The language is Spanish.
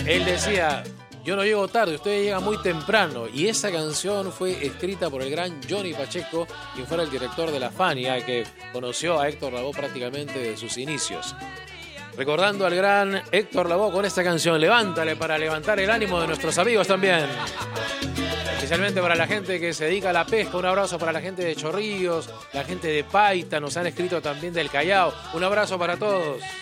Él decía, yo no llego tarde, usted llega muy temprano. Y esa canción fue escrita por el gran Johnny Pacheco, quien fuera el director de la Fania, que conoció a Héctor Lavoe prácticamente de sus inicios. Recordando al gran Héctor Lavoe con esta canción, Levántale, para levantar el ánimo de nuestros amigos también. Especialmente para la gente que se dedica a la pesca. Un abrazo para la gente de Chorrillos, la gente de Paita, nos han escrito también del Callao. Un abrazo para todos.